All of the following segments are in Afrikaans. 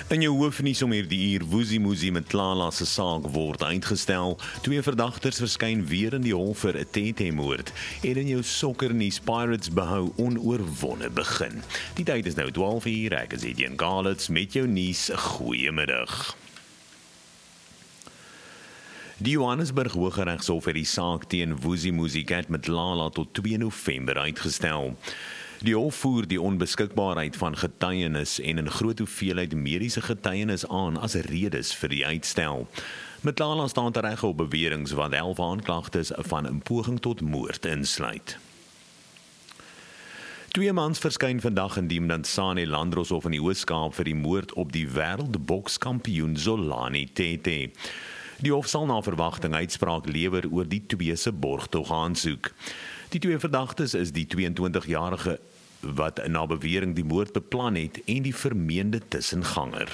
In jou hoofnuus om hierdie uur, Woesie met Lala se saak word uitgestel. 2 verdagters verskyn weer in die hof vir 'n TT-moord. En in jou sokkernuus, Pirates behou onoorwonde begin. Die tyd is nou 12 uur, ek is Etienne Galits met jou nuus. Goeiemiddag. Die Johannesburg Hooggeregshof het die saak teen Woesie Cat met Lala tot 2 November uitgestel. Die hof voer die onbeskikbaarheid van getuienis en 'n groot hoeveelheid mediese getuienis aan as redes vir die uitstel. Met Lala staan tereg op beweringe wat 11 aanklagtes van 'n poging tot moord insluit. 2 mans verskyn vandag in die Mdantsane Landdroshof in die Oos-Kaap vir die moord op die wêreldbokskampioen Zolani Tete. Die hof sal na verwagting uitspraak lewer oor die 2 se borgtog aansoek. Die 2 verdagtes is die 22-jarige wat na bewering die moord beplan het en die vermeende tussenganger.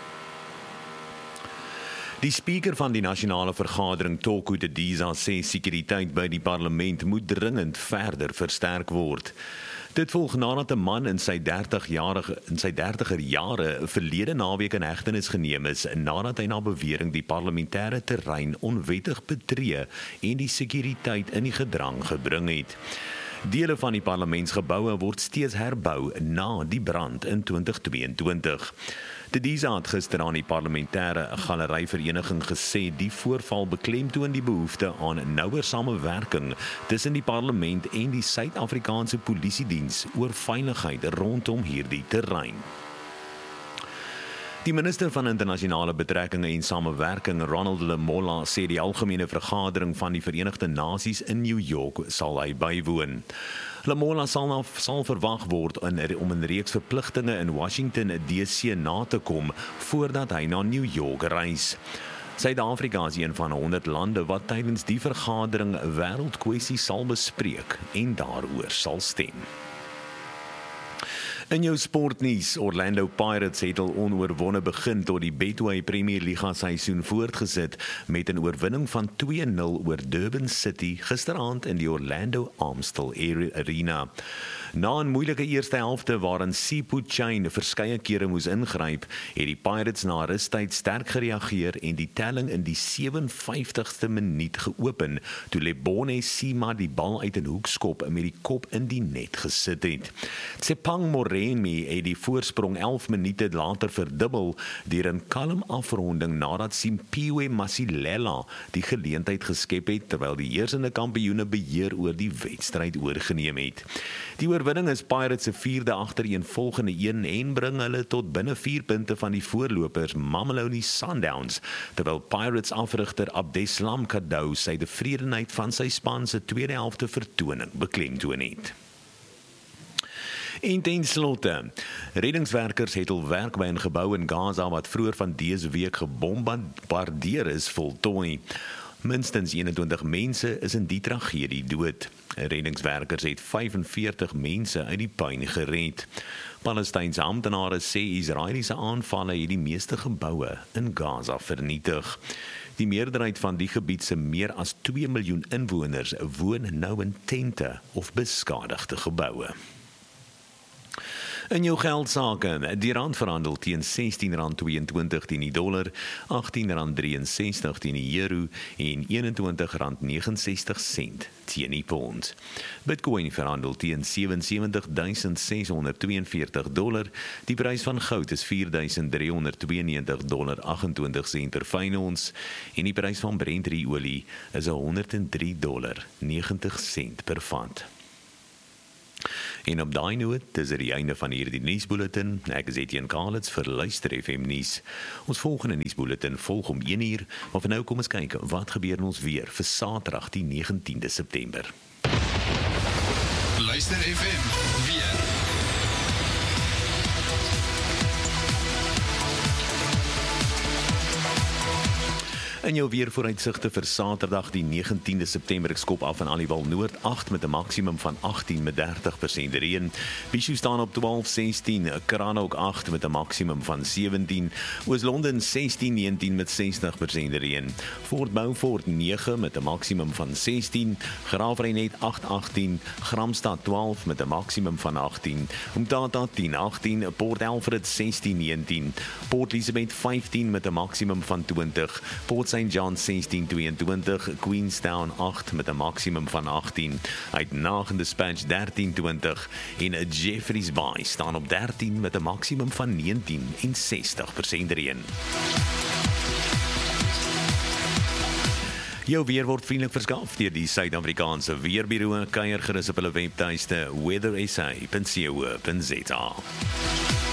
Die spreker van die nasionale vergadering, Toku Didiza, sê sekuriteit by die parlement moet dringend verder versterk word. Dit volg nadat 'n man in sy 30er jare verlede naweek in hegtenis geneem is nadat hy na bewering die parlementêre terrein onwettig betree en die sekuriteit in die gedrang gebring het. Dele van die parlementsgeboue word steeds herbou na die brand in 2022. Didiza het gister aan die parlementêre galeryvereniging gesê die voorval beklemtoon die behoefte aan nouer samewerking tussen die parlement en die Suid-Afrikaanse Polisiediens oor veiligheid rondom hierdie terrein. Die minister van internasionale betrekkinge en samewerking, Ronald Lamola, sê die algemene vergadering van die Verenigde Nasies in New York sal hy bywoon. Lamola sal verwag word om 'n reeks verpligtinge in Washington DC na te kom voordat hy na New York reis. Suid-Afrika is een van 100 lande wat tydens die vergadering wêreldkwessies sal bespreek en daaroor sal stem. In jou sportnuus, Orlando Pirates het al onoorwonde begin tot die Betway Premier Liga seisoen voortgesit met 'n oorwinning van 2-0 oor Durban City gisteraand in die Orlando Amstel Arena. Na 'n moeilike eerste helfte waarin Sipho Chain verskeie kere moes ingryp, het die Pirates na rustyd sterk gereageer en die telling in die 57ste minuut geopen toe Lebone Sima die bal uit 'n hoekskop met die kop in die net gesit het. Tsepang Moremi het die voorsprong 11 minute later verdubbel deur 'n kalm afronding nadat Simpiwe Masilela die geleentheid geskep het terwyl die heersende kampioene beheer oor die wedstryd oorgeneem het. Die oorwinning is Pirates se 4de agtereenvolgende een en bring hulle tot binne 4 punte van die voorlopers Mamelodi Sundowns, terwyl Pirates afrigter Abdeslam Kadou sy tevredenheid van sy span se tweede helfte vertoning beklemtoon het. En ten slotte, reddingswerkers het al werk by 'n gebou in Gaza wat vroeër van dese week gebombardeer is voltooi. Minstens 21 mense is in die tragedie dood. Reddingswerkers het 45 mense uit die puin gered. Palestynse amptenare sê Israeliese aanvalle het die meeste geboue in Gaza vernietig. Die meerderheid van die gebied se meer as 2 miljoen inwoners woon nou in tente of beskadigde geboue. In jou geldsaake, die rand verhandel teen R16.22 teen die dollar, R18.63 teen die euro en R21.69 teen die pond. Bitcoin verhandel teen $77,642. Die prys van goud is $4,392.28 per fyn ons en die prys van Brent olie is $103.90 per vat. En op daai noot, dis die einde van hierdie nuusbulletin. Ek is Etienne Galits vir Luister FM nuus. Ons volgende nuusbulletin volg om 1 uur, maar vir nou kom ons kyk wat gebeur in ons weer vir Saterdag die 19de September. Luister FM weer. In jou weervooruitsigte vir Saterdag die 19de September, ek skop af in Aliwal Noord 8 met 'n maksimum van 18 met 30% reën. Bishu staan op 12-16, Karanok 8 met 'n maksimum van 17, Oos-London 16-19 met 60% reën. Fort Beaufort 9 met 'n maksimum van 16, Graafrenet 8-18, Gramstad 12 met 'n maksimum van 18, Umtata 10-18, Port Alfred 16-19, Port Elizabeth 15 met 'n maksimum van 20, Port St. John 16-22, Queenstown 8 met 'n maksimum van 18, uit Nagen Dispatch 13-20 en Jeffreys Bay staan op 13 met 'n maksimum van 19 en 60% reën. Jou weer word vriendelik verskaf deur die Suid-Afrikaanse Weerbureau. Kuier gerus op hulle webtuiste weathersa.co.za.